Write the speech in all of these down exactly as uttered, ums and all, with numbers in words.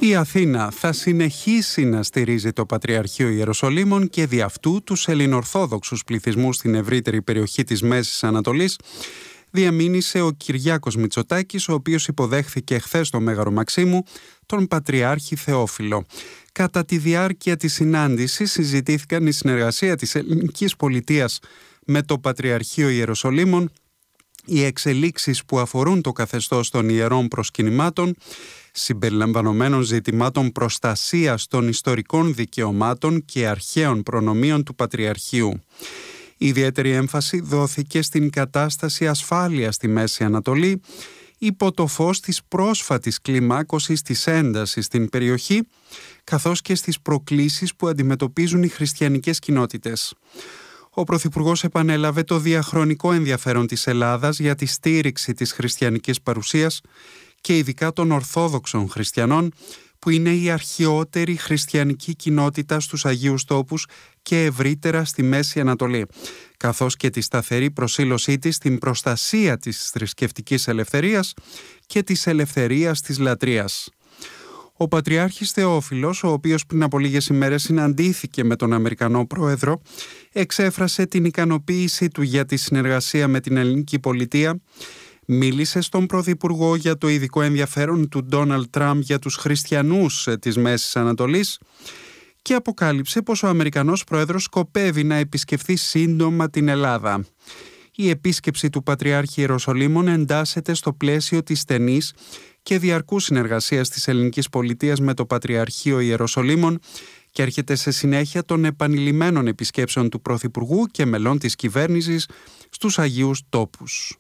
Η Αθήνα θα συνεχίσει να στηρίζει το Πατριαρχείο Ιεροσολύμων και δι' αυτού τους ελληνοορθόδοξους πληθυσμούς στην ευρύτερη περιοχή της Μέσης Ανατολής, διαμήνυσε ο Κυριάκος Μητσοτάκης, ο οποίος υποδέχθηκε χθες στο Μέγαρο Μαξίμου τον Πατριάρχη Θεόφιλο. Κατά τη διάρκεια της συνάντησης συζητήθηκαν η συνεργασία της ελληνικής πολιτείας με το Πατριαρχείο Ιεροσολύμων, οι εξελίξεις που αφορούν το καθεστώς των ιερών προσκυνημάτων, συμπεριλαμβανομένων ζητημάτων προστασίας των ιστορικών δικαιωμάτων και αρχαίων προνομίων του Πατριαρχείου. Ιδιαίτερη έμφαση δόθηκε στην κατάσταση ασφάλειας στη Μέση Ανατολή υπό το φως της πρόσφατης κλιμάκωσης της έντασης στην περιοχή, καθώς και στις προκλήσεις που αντιμετωπίζουν οι χριστιανικές κοινότητες. Ο Πρωθυπουργός επανέλαβε το διαχρονικό ενδιαφέρον της Ελλάδας για τη στήριξη της χριστιανικής παρουσίας και ειδικά των Ορθόδοξων Χριστιανών, που είναι η αρχαιότερη χριστιανική κοινότητα στους Αγίους Τόπους και ευρύτερα στη Μέση Ανατολή, καθώς και τη σταθερή προσήλωσή της στην προστασία της θρησκευτικής ελευθερίας και της ελευθερίας της λατρείας. Ο Πατριάρχης Θεόφιλος, ο οποίος πριν από λίγες ημέρες συναντήθηκε με τον Αμερικανό Πρόεδρο, εξέφρασε την ικανοποίησή του για τη συνεργασία με την ελληνική πολιτεία, μίλησε στον Πρωθυπουργό για το ειδικό ενδιαφέρον του Ντόναλντ Τραμπ για τους χριστιανούς της Μέσης Ανατολής και αποκάλυψε πως ο Αμερικανός Πρόεδρος σκοπεύει να επισκεφθεί σύντομα την Ελλάδα. Η επίσκεψη του Πατριάρχη Ιεροσολύμων εντάσσεται στο πλαίσιο της στενής και διαρκούς συνεργασίας της ελληνικής πολιτείας με το Πατριαρχείο Ιεροσολύμων και έρχεται σε συνέχεια των επανειλημμένων επισκέψεων του Πρωθυπουργού και μελών της κυβέρνησης στους Αγίους Τόπους.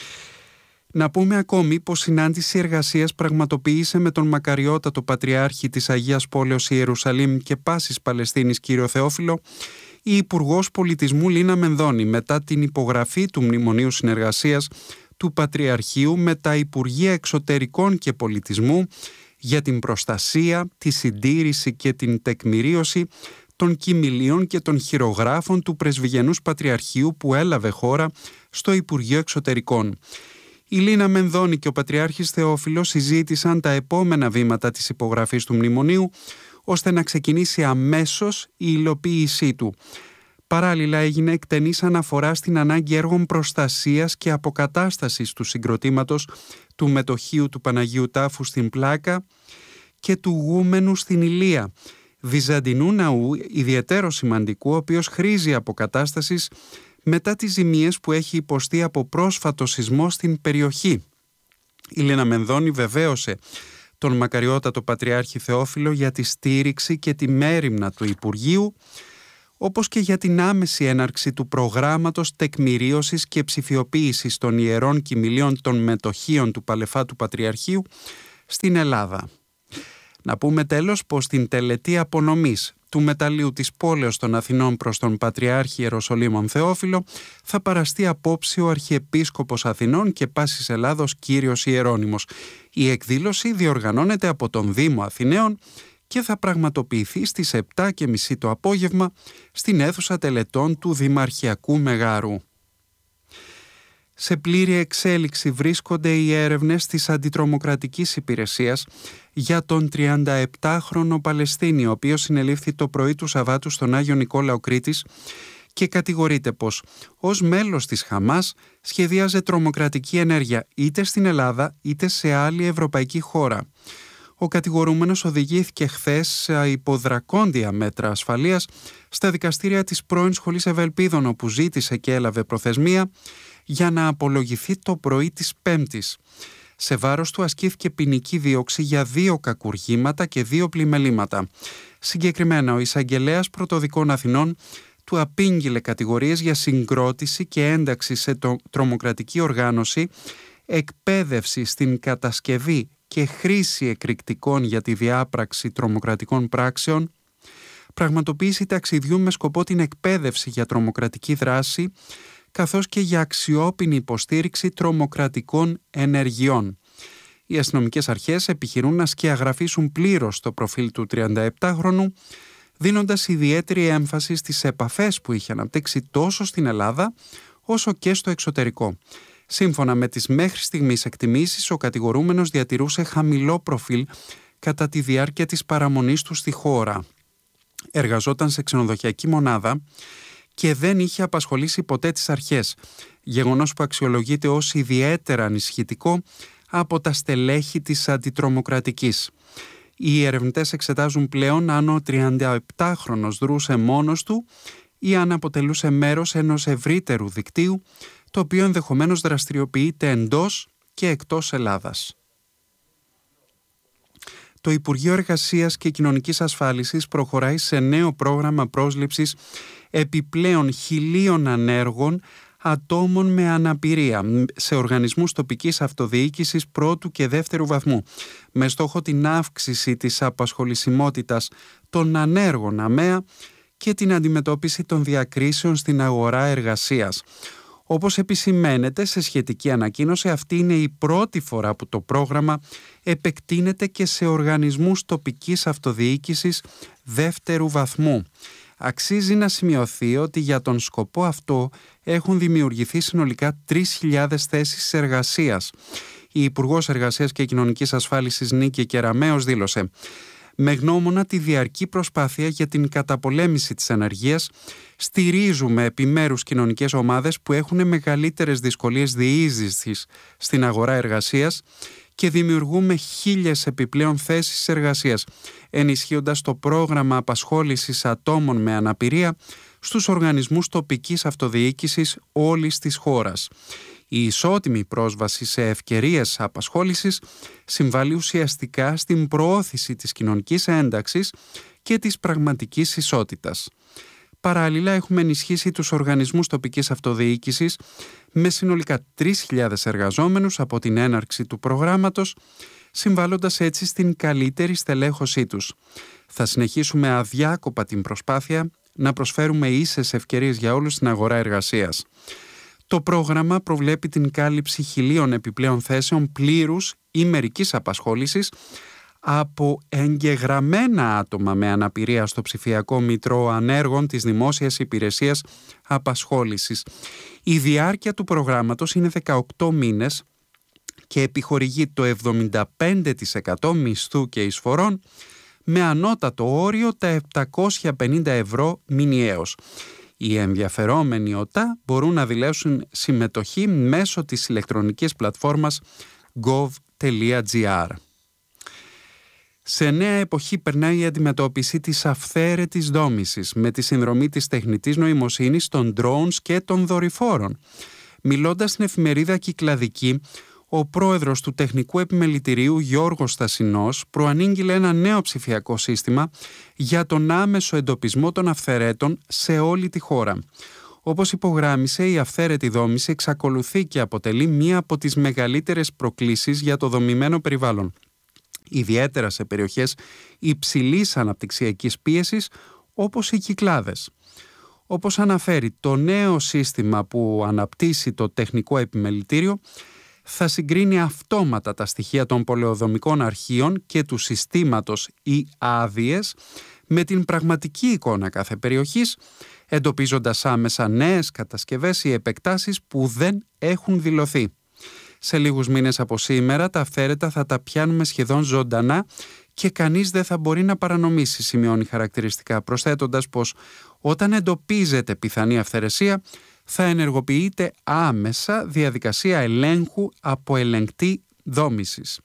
Να πούμε ακόμη πως συνάντηση εργασίας πραγματοποίησε με τον μακαριότατο Πατριάρχη της Αγίας Πόλεως Ιερουσαλήμ και Πάσης Παλαιστίνης κύριο Θεόφιλο, η Υπουργός Πολιτισμού Λίνα Μενδώνη, μετά την υπογραφή του Μνημονίου Συνεργασίας του Πατριαρχείου με τα Υπουργεία Εξωτερικών και Πολιτισμού για την προστασία, τη συντήρηση και την τεκμηρίωση των κοιμηλίων και των χειρογράφων του Πρεσβυγενούς Πατριαρχείου που έλαβε χώρα στο Υπουργείο Εξωτερικών. Η Λίνα Μενδώνη και ο Πατριάρχης Θεόφιλος συζήτησαν τα επόμενα βήματα της υπογραφής του μνημονίου, ώστε να ξεκινήσει αμέσως η υλοποίησή του. Παράλληλα έγινε εκτενής αναφορά στην ανάγκη έργων προστασίας και αποκατάστασης του συγκροτήματος του μετοχείου του Παναγίου Τάφου στην Πλάκα και του Γούμενου στην Ηλία, βυζαντινού ναού ιδιαιτέρω σημαντικού, ο οποίος χρήζει αποκατάστασης μετά τις ζημίες που έχει υποστεί από πρόσφατο σεισμό στην περιοχή. Η Λίνα Μενδώνη βεβαίωσε τον μακαριότατο Πατριάρχη Θεόφιλο για τη στήριξη και τη μέριμνα του Υπουργείου, όπως και για την άμεση έναρξη του προγράμματος τεκμηρίωσης και ψηφιοποίησης των ιερών κοιμηλίων των μετοχείων του Παλαιφάτου Πατριαρχείου στην Ελλάδα. Να πούμε τέλος πως την τελετή απονομής του μεταλλίου της πόλεως των Αθηνών προς τον Πατριάρχη Ιεροσολύμων Θεόφιλο θα παραστεί απόψε ο Αρχιεπίσκοπος Αθηνών και Πάσης Ελλάδος κύριος Ιερώνυμος. Η εκδήλωση διοργανώνεται από τον Δήμο Αθηναίων και θα πραγματοποιηθεί στις επτά και μισή το απόγευμα στην αίθουσα τελετών του Δημαρχιακού Μεγάρου. Σε πλήρη εξέλιξη βρίσκονται οι έρευνες της Αντιτρομοκρατικής Υπηρεσίας για τον τριανταεπτάχρονο Παλαιστίνιο, ο οποίος συνελήφθη το πρωί του Σαββάτου στον Άγιο Νικόλαο Κρήτης και κατηγορείται πως ως μέλος της Χαμάς σχεδίαζε τρομοκρατική ενέργεια είτε στην Ελλάδα είτε σε άλλη ευρωπαϊκή χώρα. Ο κατηγορούμενος οδηγήθηκε χθες υπό δρακόντια μέτρα ασφαλείας στα δικαστήρια της πρώην Σχολής Ευελπίδων, όπου ζήτησε και έλαβε προθεσμία για να απολογηθεί το πρωί της Πέμπτης. Σε βάρος του ασκήθηκε ποινική δίωξη για δύο κακουργήματα και δύο πλημελήματα. Συγκεκριμένα, ο εισαγγελέας πρωτοδικών Αθηνών του απήγγειλε κατηγορίες για συγκρότηση και ένταξη σε το τρομοκρατική οργάνωση, εκπαίδευση στην κατασκευή και χρήση εκρηκτικών για τη διάπραξη τρομοκρατικών πράξεων, πραγματοποίηση ταξιδιού με σκοπό την εκπαίδευση για τρομοκρατική δράση, καθώς και για αξιόπινη υποστήριξη τρομοκρατικών ενεργειών. Οι αστυνομικές αρχές επιχειρούν να σκιαγραφίσουν πλήρως το προφίλ του τριανταεπτάχρονου, δίνοντας ιδιαίτερη έμφαση στις επαφές που είχε αναπτύξει τόσο στην Ελλάδα όσο και στο εξωτερικό. Σύμφωνα με τις μέχρι στιγμής εκτιμήσεις, ο κατηγορούμενος διατηρούσε χαμηλό προφίλ κατά τη διάρκεια της παραμονής του στη χώρα. Εργαζόταν σε ξενοδοχειακή μονάδα και δεν είχε απασχολήσει ποτέ τις αρχές, γεγονός που αξιολογείται ως ιδιαίτερα ανησυχητικό από τα στελέχη της αντιτρομοκρατικής. Οι ερευνητές εξετάζουν πλέον αν ο τριανταεπτάχρονος δρούσε μόνος του ή αν αποτελούσε μέρος ενός ευρύτερου δικτύου, το οποίο ενδεχομένως δραστηριοποιείται εντός και εκτός Ελλάδας. Το Υπουργείο Εργασίας και Κοινωνικής Ασφάλισης προχωράει σε νέο πρόγραμμα πρόσληψης επιπλέον χιλίων ανέργων ατόμων με αναπηρία σε οργανισμούς τοπικής αυτοδιοίκησης πρώτου και δεύτερου βαθμού, με στόχο την αύξηση της απασχολησιμότητας των ανέργων ΑΜΕΑ και την αντιμετώπιση των διακρίσεων στην αγορά εργασίας. Όπως επισημαίνεται σε σχετική ανακοίνωση, αυτή είναι η πρώτη φορά που το πρόγραμμα επεκτείνεται και σε οργανισμούς τοπικής αυτοδιοίκησης δεύτερου βαθμού. Αξίζει να σημειωθεί ότι για τον σκοπό αυτό έχουν δημιουργηθεί συνολικά τρεις χιλιάδες θέσεις εργασίας. Η Υπουργός Εργασίας και Κοινωνικής Ασφάλισης Νίκη Κεραμέως δήλωσε: «Με γνώμονα τη διαρκή προσπάθεια για την καταπολέμηση της ανεργίας, στηρίζουμε επιμέρους κοινωνικές ομάδες που έχουν μεγαλύτερες δυσκολίες διείσδυσης στην αγορά εργασίας και δημιουργούμε χίλιες επιπλέον θέσεις εργασίας, ενισχύοντας το πρόγραμμα απασχόλησης ατόμων με αναπηρία στους οργανισμούς τοπικής αυτοδιοίκησης όλης της χώρας. Η ισότιμη πρόσβαση σε ευκαιρίες απασχόλησης συμβάλλει ουσιαστικά στην προώθηση της κοινωνικής ένταξης και της πραγματικής ισότητας. Παράλληλα, έχουμε ενισχύσει τους οργανισμούς τοπικής αυτοδιοίκησης με συνολικά τρεις χιλιάδες εργαζόμενους από την έναρξη του προγράμματος, συμβάλλοντας έτσι στην καλύτερη στελέχωσή τους. Θα συνεχίσουμε αδιάκοπα την προσπάθεια να προσφέρουμε ίσες ευκαιρίες για όλους στην αγορά εργασίας. Το πρόγραμμα προβλέπει την κάλυψη χιλίων επιπλέον θέσεων πλήρους ή μερικής απασχόλησης από εγγεγραμμένα άτομα με αναπηρία στο ψηφιακό μητρό ανέργων της Δημόσιας Υπηρεσίας Απασχόλησης. Η διάρκεια του προγράμματος είναι δεκαοκτώ μήνες και επιχορηγεί το εβδομήντα πέντε τοις εκατό μισθού και εισφορών με ανώτατο όριο τα επτακόσια πενήντα ευρώ μηνιαίως. Οι ενδιαφερόμενοι ΟΤΑ μπορούν να δηλώσουν συμμετοχή μέσω της ηλεκτρονικής πλατφόρμας gov τελεία gr. Σε νέα εποχή περνάει η αντιμετώπιση της αυθαίρετης δόμησης με τη συνδρομή της τεχνητής νοημοσύνης των drones και των δορυφόρων. Μιλώντας στην εφημερίδα Κυκλαδική, ο πρόεδρος του Τεχνικού Επιμελητηρίου Γιώργος Στασινός προανήγγειλε ένα νέο ψηφιακό σύστημα για τον άμεσο εντοπισμό των αυθαιρέτων σε όλη τη χώρα. Όπως υπογράμμισε, η αυθαίρετη δόμηση εξακολουθεί και αποτελεί μία από τις μεγαλύτερες προκλήσεις για το δομημένο περιβάλλον, ιδιαίτερα σε περιοχές υψηλής αναπτυξιακής πίεσης όπως οι Κυκλάδες. Όπως αναφέρει, το νέο σύστημα που αναπτύσσει το Τεχνικό Επιμελητήριο θα συγκρίνει αυτόματα τα στοιχεία των πολεοδομικών αρχείων και του συστήματος ή άδειες με την πραγματική εικόνα κάθε περιοχής, εντοπίζοντας άμεσα νέες κατασκευές ή επεκτάσεις που δεν έχουν δηλωθεί. Σε λίγους μήνες από σήμερα τα αυθαίρετα θα τα πιάνουμε σχεδόν ζωντανά και κανείς δεν θα μπορεί να παρανομήσει, σημειώνει χαρακτηριστικά, προσθέτοντας πως όταν εντοπίζεται πιθανή αυθαιρεσία θα ενεργοποιείται άμεσα διαδικασία ελέγχου από ελεγκτή δόμησης.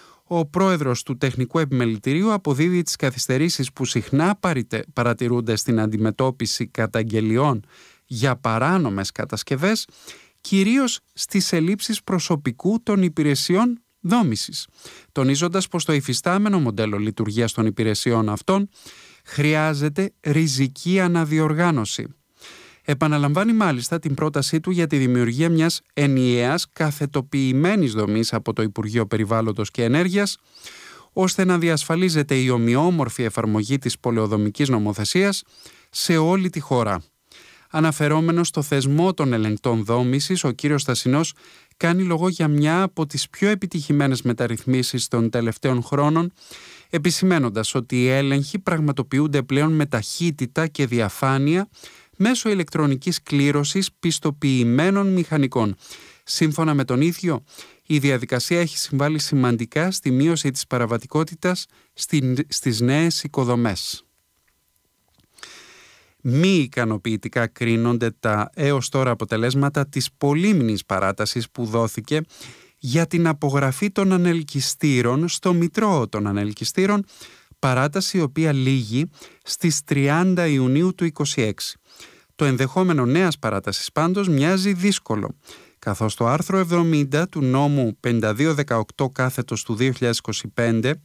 Ο πρόεδρος του Τεχνικού Επιμελητηρίου αποδίδει τις καθυστερήσεις που συχνά παρατηρούνται στην αντιμετώπιση καταγγελιών για παράνομες κατασκευές, κυρίως στις ελλείψεις προσωπικού των υπηρεσιών δόμησης, τονίζοντας πως το υφιστάμενο μοντέλο λειτουργίας των υπηρεσιών αυτών χρειάζεται ριζική αναδιοργάνωση. Επαναλαμβάνει μάλιστα την πρότασή του για τη δημιουργία μιας ενιαίας καθετοποιημένης δομής από το Υπουργείο Περιβάλλοντος και Ενέργειας, ώστε να διασφαλίζεται η ομοιόμορφη εφαρμογή της πολεοδομικής νομοθεσίας σε όλη τη χώρα. Αναφερόμενος στο θεσμό των ελεγκτών δόμησης, ο κύριος Στασινός κάνει λόγο για μια από τις πιο επιτυχημένες μεταρρυθμίσεις των τελευταίων χρόνων, επισημένοντας ότι οι έλεγχοι πραγματοποιούνται πλέον με ταχύτητα και διαφάνεια μέσω ηλεκτρονικής κλήρωσης πιστοποιημένων μηχανικών, Σύμφωνα με τον ίδιο, η διαδικασία έχει συμβάλει σημαντικά στη μείωση της παραβατικότητας στις νέες οικοδομές. Μη ικανοποιητικά κρίνονται τα έως τώρα αποτελέσματα της πολύμηνης παράτασης που δόθηκε για την απογραφή των ανελκυστήρων στο Μητρό των Ανελκυστήρων, παράταση η οποία λήγει στις τριάντα Ιουνίου του είκοσι έξι. Το ενδεχόμενο νέας παράτασης πάντως μοιάζει δύσκολο, καθώς το άρθρο εβδομήντα του νόμου πενήντα δύο δεκαοκτώ κάθετος του δύο χιλιάδες είκοσι πέντε,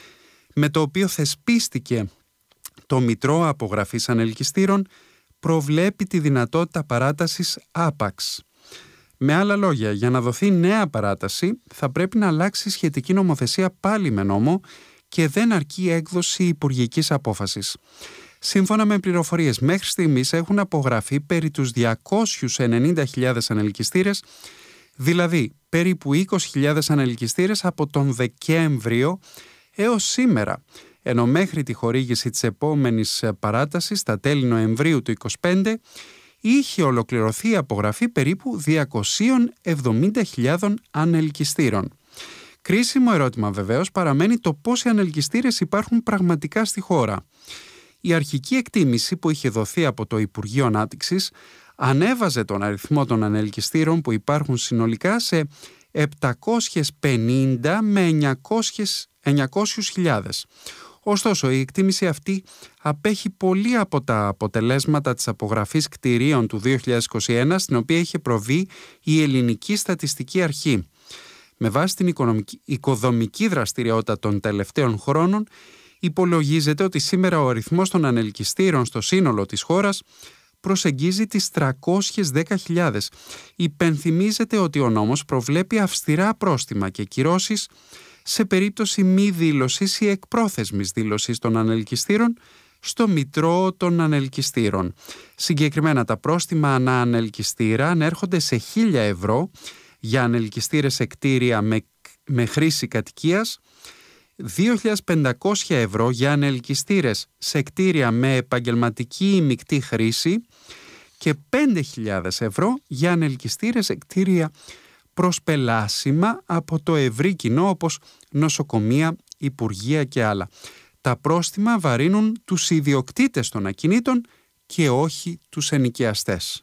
με το οποίο θεσπίστηκε το Μητρό Απογραφής Ανελκυστήρων, προβλέπει τη δυνατότητα παράτασης άπαξ. Με άλλα λόγια, για να δοθεί νέα παράταση θα πρέπει να αλλάξει σχετική νομοθεσία πάλι με νόμο και δεν αρκεί έκδοση υπουργικής απόφασης. Σύμφωνα με πληροφορίες, μέχρι στιγμής έχουν απογραφεί περί τους διακόσιες ενενήντα χιλιάδες ανελκυστήρες, δηλαδή περίπου είκοσι χιλιάδες ανελκυστήρες από τον Δεκέμβριο έως σήμερα, ενώ μέχρι τη χορήγηση της επόμενης παράτασης, τα τέλη Νοεμβρίου του είκοσι πέντε, είχε ολοκληρωθεί η απογραφή περίπου διακόσιες εβδομήντα χιλιάδες ανελκυστήρων. Κρίσιμο ερώτημα βεβαίως παραμένει το πόσοι ανελκυστήρες υπάρχουν πραγματικά στη χώρα. Η αρχική εκτίμηση που είχε δοθεί από το Υπουργείο Ανάπτυξης ανέβαζε τον αριθμό των ανελκυστήρων που υπάρχουν συνολικά σε επτακόσιες πενήντα με εννιακόσιες χιλιάδες. Ωστόσο, η εκτίμηση αυτή απέχει πολύ από τα αποτελέσματα της απογραφής κτηρίων του δύο χιλιάδες είκοσι ένα, στην οποία είχε προβεί η Ελληνική Στατιστική Αρχή. Με βάση την οικοδομική δραστηριότητα των τελευταίων χρόνων, υπολογίζεται ότι σήμερα ο αριθμός των ανελκυστήρων στο σύνολο της χώρας προσεγγίζει τις τριακόσιες δέκα χιλιάδες. Υπενθυμίζεται ότι ο νόμος προβλέπει αυστηρά πρόστιμα και κυρώσεις σε περίπτωση μη δήλωσης ή εκπρόθεσμης δήλωσης των ανελκυστήρων στο Μητρό των Ανελκυστήρων. Συγκεκριμένα, τα πρόστιμα ανά ανελκυστήρα ανέρχονται σε χίλια ευρώ για ανελκυστήρες σε κτίρια με, με χρήση κατοικίας, δύο χιλιάδες πεντακόσια ευρώ για ανελκυστήρες σε κτίρια με επαγγελματική ή μεικτή χρήση και πέντε χιλιάδες ευρώ για ανελκυστήρες σε κτίρια προσπελάσιμα από το ευρύ κοινό, όπως νοσοκομεία, υπουργεία και άλλα. Τα πρόστιμα βαρύνουν τους ιδιοκτήτες των ακινήτων και όχι τους ενοικιαστές.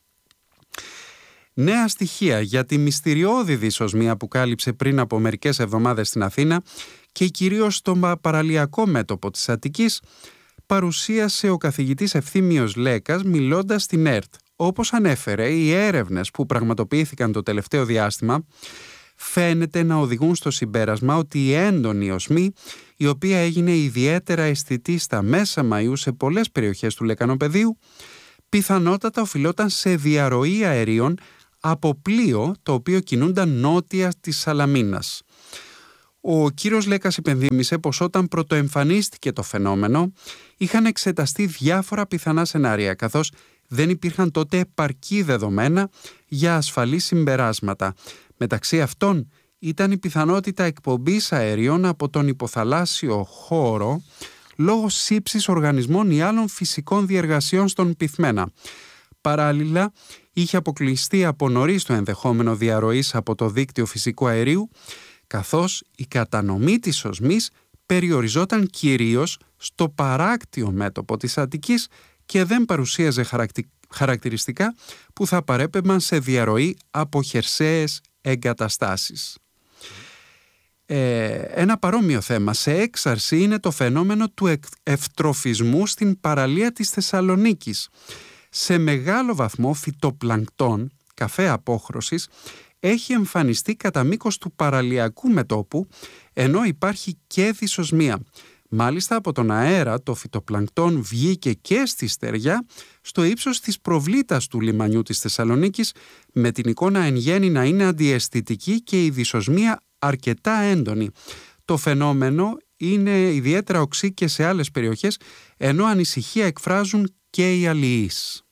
Νέα στοιχεία για τη μυστηριώδη δυσοσμία που κάλυψε πριν από μερικές εβδομάδες στην Αθήνα και κυρίως στο παραλιακό μέτωπο της Αττικής, παρουσίασε ο καθηγητής Ευθύμιος Λέκας μιλώντας στην ΕΡΤ. Όπως ανέφερε, οι έρευνες που πραγματοποιήθηκαν το τελευταίο διάστημα φαίνεται να οδηγούν στο συμπέρασμα ότι η έντονη οσμή, η οποία έγινε ιδιαίτερα αισθητή στα μέσα Μαΐου σε πολλές περιοχές του Λεκανοπεδίου, πιθανότατα οφειλόταν σε διαρροή αερίων από πλοίο το οποίο κινούνταν νότια της Σαλαμίνας. Ο κύριος Λέκας υπενθύμησε πως όταν πρωτοεμφανίστηκε το φαινόμενο είχαν εξεταστεί διάφορα πιθανά σενάρια, καθώς δεν υπήρχαν τότε επαρκή δεδομένα για ασφαλή συμπεράσματα. Μεταξύ αυτών ήταν η πιθανότητα εκπομπής αερίων από τον υποθαλάσσιο χώρο λόγω σύψης οργανισμών ή άλλων φυσικών διεργασιών στον πυθμένα. Παράλληλα, είχε αποκλειστεί από νωρίς το ενδεχόμενο διαρροής από το δίκτυο φυσικού αερίου, καθώς η κατανομή της οσμής περιοριζόταν κυρίως στο παράκτιο μέτωπο της Αττικής και δεν παρουσίαζε χαρακτη... χαρακτηριστικά που θα παρέπεμπαν σε διαρροή από χερσαίες εγκαταστάσεις. Ε, ένα παρόμοιο θέμα σε έξαρση είναι το φαινόμενο του ευτροφισμού στην παραλία της Θεσσαλονίκης. Σε μεγάλο βαθμό φυτοπλανκτόν, καφέ απόχρωσης, έχει εμφανιστεί κατά μήκος του παραλιακού μετώπου, ενώ υπάρχει και δυσοσμία. Μάλιστα, από τον αέρα το φυτοπλανκτόν βγήκε και στη στεριά στο ύψος της προβλήτας του λιμανιού της Θεσσαλονίκης, με την εικόνα εν γέννη να είναι αντιαισθητική και η δυσοσμία αρκετά έντονη. Το φαινόμενο είναι ιδιαίτερα οξύ και σε άλλες περιοχές, ενώ ανησυχία εκφράζουν και οι αλληλείς.